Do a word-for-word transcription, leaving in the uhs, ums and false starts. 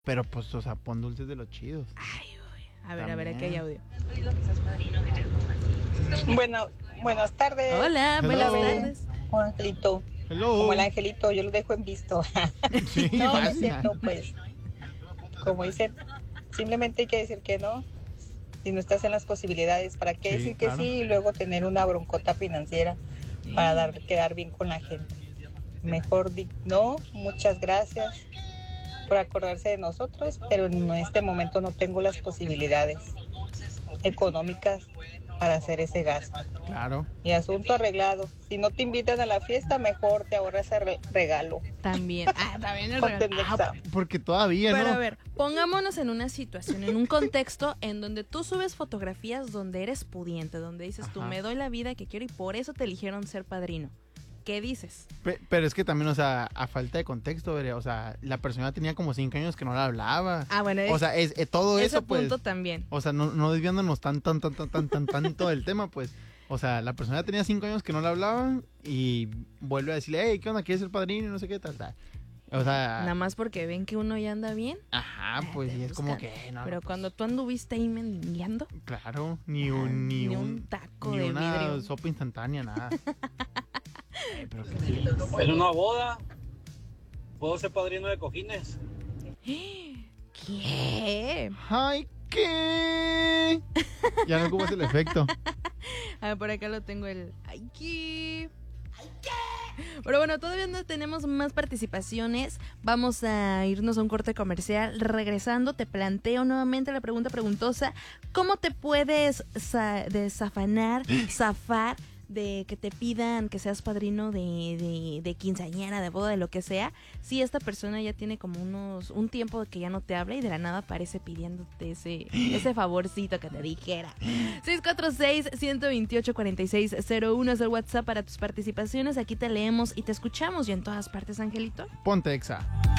Pero pues, o sea, pon dulces de los chidos. Ay, uy. A ver, También. a ver, aquí hay audio. Bueno, buenas tardes. Hola, Hello. buenas tardes. Hola, Angelito. Hello. Como el Angelito, yo lo dejo en visto. Sí, no, no es fácil. cierto, pues. Como dicen, simplemente hay que decir que no. Si no estás en las posibilidades, ¿para qué Sí, decir que claro. sí y luego tener una broncota financiera para dar, quedar bien con la gente? Mejor di no, muchas gracias por acordarse de nosotros, pero en este momento no tengo las posibilidades económicas para hacer ese gasto. Claro. Y asunto arreglado. Si no te invitan a la fiesta, mejor te ahorras el re- regalo. También. Ah, también el Ponte regalo. en Ah, exa. Porque todavía, Pero ¿no? a ver, pongámonos en una situación, en un contexto en donde tú subes fotografías donde eres pudiente, donde dices tú, Ajá. me doy la vida que quiero y por eso te eligieron ser padrino. ¿Qué dices? Pe- Pero es que también, o sea, a falta de contexto, veré, o sea, la persona tenía como cinco años que no la hablaba. Ah, bueno, es, O sea, es, eh, todo ese eso, pues. punto también. O sea, no, no desviándonos tan, tan, tan, tan, tan, tan, tanto del tema, pues. O sea, la persona tenía cinco años que no la hablaba y vuelve a decirle, hey, ¿qué onda? ¿Quieres ser padrino? Y no sé qué, tal, tal. O sea. Nada más porque ven que uno ya anda bien. Ajá, pues, te y es buscan. como que, no. Pero cuando tú anduviste ahí mendigando, Claro, ni un, ni, ni un, un taco ni de una vidrio. sopa instantánea, nada. Ay, pero qué sí. En una boda, ¿puedo ser padrino de cojines? ¿qué? Ay, ¿qué? Ya no ocupas el efecto. A ver, por acá lo tengo el... ¡Ay, qué! ¡Ay, qué! Pero bueno, todavía no tenemos más participaciones. Vamos a irnos a un corte comercial. Regresando, te planteo nuevamente la pregunta preguntosa. ¿Cómo te puedes za- desafanar, zafar de que te pidan que seas padrino de, de, de quinceañera, de boda, de lo que sea, si esta persona ya tiene como unos un tiempo que ya no te habla y de la nada aparece pidiéndote ese, ese favorcito que te dijera? seis cuatro seis, uno dos ocho, cuatro seis cero uno es el WhatsApp para tus participaciones. Aquí te leemos y te escuchamos y en todas partes, Angelito. Ponte exa.